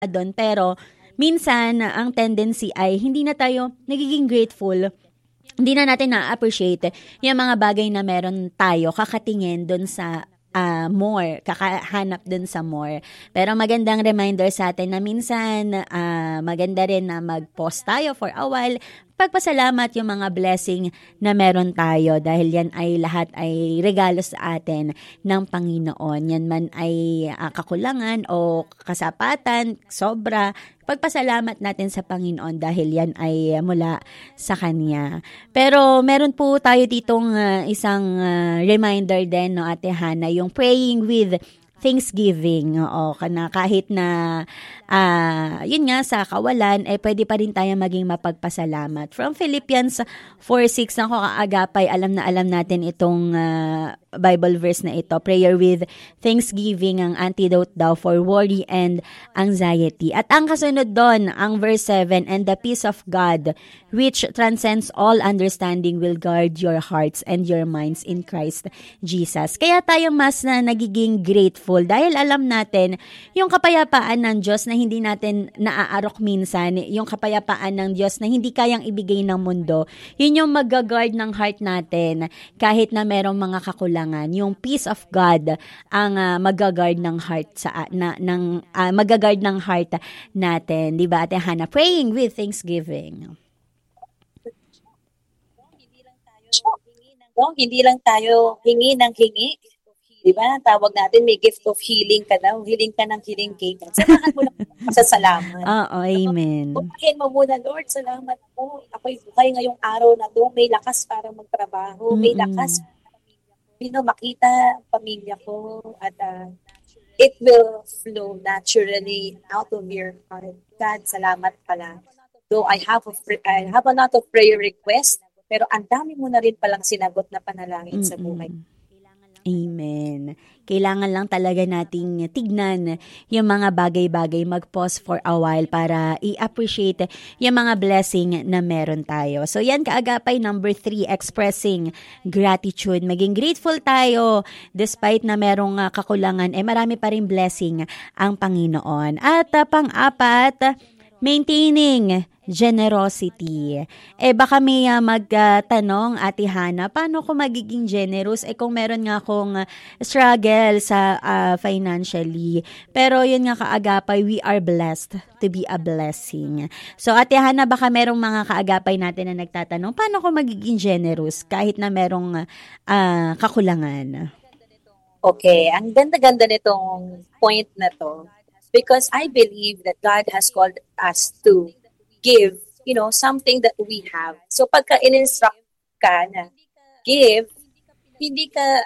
doon. Pero minsan, ang tendency ay hindi na tayo nagiging grateful. Hindi na natin na-appreciate yung mga bagay na meron tayo, kakatingin doon sa more, kakahanap dun sa more. Pero magandang reminder sa atin na minsan maganda rin na mag-pause tayo for a while, pagpasalamat yung mga blessing na meron tayo dahil yan ay lahat ay regalo sa atin ng Panginoon. Yan man ay kakulangan o kasapatan, sobra, pagpasalamat natin sa Panginoon dahil yan ay mula sa Kanya. Pero meron po tayo ditong isang reminder din, no, Ate Hana, yung praying with Thanksgiving. Oo, kahit na yun nga sa kawalan, pwede pa rin tayo maging mapagpasalamat. From Philippians 4:6, ako kaagapay, alam na alam natin itong Bible verse na ito. Prayer with Thanksgiving ang antidote daw for worry and anxiety. At ang kasunod doon, ang verse 7, and the peace of God, which transcends all understanding, will guard your hearts and your minds in Christ Jesus. Kaya tayo mas na nagiging grateful dahil alam natin yung kapayapaan ng Diyos na hindi natin naaarok minsan, yung kapayapaan ng Diyos na hindi kayang ibigay ng mundo, yun yung mag-guard ng heart natin kahit na merong mga kakulangan. Yung peace of God ang mag-guard ng heart mag-guard ng heart natin, di ba, Ate Hana? Praying with Thanksgiving. Hindi lang tayo hingi ng hingi. Diba? Tawag natin, may gift of healing ka daw. Healing ka ng healing cake. Samahan mo lang sa salamat. Oo, amen. Bukayin mo muna, Lord, salamat po. Ako'y bukay ngayong araw na to. May lakas para magtrabaho. May lakas para makita ang pamilya ko. At it will flow naturally out of your heart. God, salamat pala. Though I have a lot of prayer requests, pero ang dami mo na rin palang sinagot na panalangin sa buhay. Amen. Kailangan lang talaga nating tignan yung mga bagay-bagay, mag-pause for a while para i-appreciate yung mga blessing na meron tayo. So yan, kaagapay, number 3, expressing gratitude. Maging grateful tayo despite na merong kakulangan, marami pa rin blessing ang Panginoon. At pang-apat, maintaining generosity. Baka may magtanong, Ate Hana, paano ko magiging generous? Kung meron nga akong struggle sa financially. Pero yun nga kaagapay, we are blessed to be a blessing. So, Ate Hana, baka merong mga kaagapay natin na nagtatanong, paano ko magiging generous kahit na merong kakulangan? Okay, ang ganda-ganda nitong point na to. Because I believe that God has called us to give, something that we have. So pagka in-instruct ka na give, hindi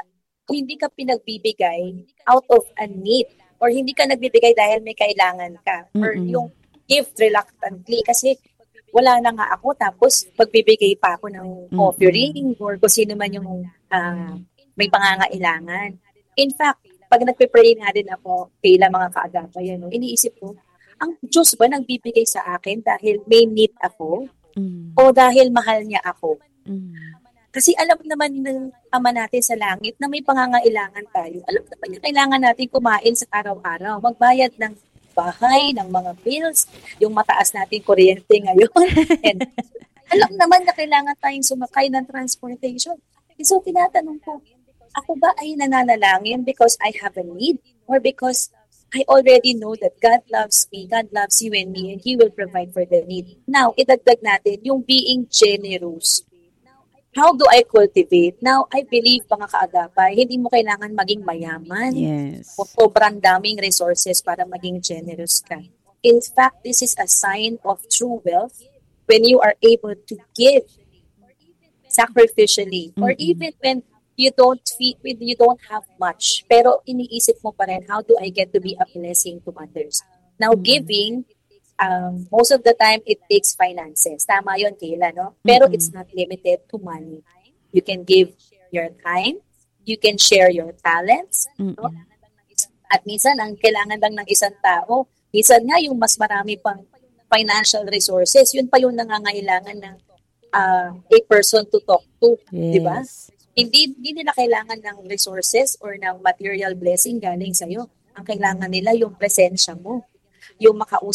ka pinagbibigay out of a need or hindi ka nagbibigay dahil may kailangan ka or yung give reluctantly kasi wala na nga ako tapos magbibigay pa ako ng offering or kung sino man yung may pangangailangan. In fact, pag nagpe-pray na din ako kailan mga kaagapay, iniisip ko, ang Diyos ba nagbibigay sa akin dahil may need ako o dahil mahal niya ako? Kasi alam naman ng Ama natin sa langit na may pangangailangan tayo. Alam naman niya kailangan natin kumain sa araw-araw, magbayad ng bahay, ng mga bills, yung mataas natin kuryente ngayon. And alam naman na kailangan tayong sumakay ng transportation. So tinatanong ko, ako ba ay nananalangin because I have a need or because I already know that God loves me, God loves you and me, and He will provide for the need. Now, idagdag natin yung being generous. How do I cultivate? Now, I believe, mga kaagapay, hindi mo kailangan maging mayaman. Yes. O sobrang daming resources para maging generous ka. In fact, this is a sign of true wealth when you are able to give sacrificially or even when you don't have much, pero iniisip mo pa rin, how do I get to be a blessing to others? Now, giving, most of the time, it takes finances. Tama yun, Kayla, no? Pero it's not limited to money. You can give your time, you can share your talents, no? At minsan, ang kailangan lang ng isang tao, minsan nga yung mas marami pang financial resources, yun pa yung nangangailangan ng a person to talk to, yes. Di ba? Hindi nila kailangan ng resources or ng material blessing galing sa'yo. Ang kailangan nila yung presensya mo. yung makausap